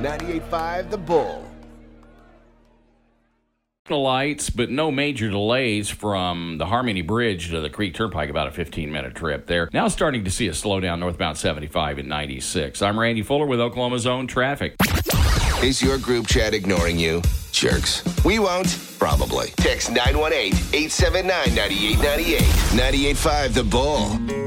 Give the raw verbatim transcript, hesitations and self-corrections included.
ninety-eight point five The Bull. Lights, but no major delays from the Harmony Bridge to the Creek Turnpike, about a fifteen-minute trip there. Now starting to see a slowdown northbound seventy-five and ninety-six. I'm Randy Fuller with Oklahoma's own traffic. Is your group chat ignoring you? Jerks. We won't. Probably. Text nine one eight, eight seven nine, nine eight nine eight. ninety-eight point five The Bull.